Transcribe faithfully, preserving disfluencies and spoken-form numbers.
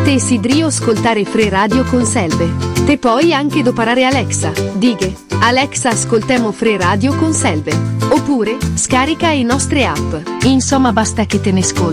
Te sidrio ascoltare Free Radio con Selve. Te puoi anche doparare Alexa, dighe, Alexa ascoltemo Free Radio con Selve. Oppure, scarica i nostre app. Insomma basta che te ne ascolti.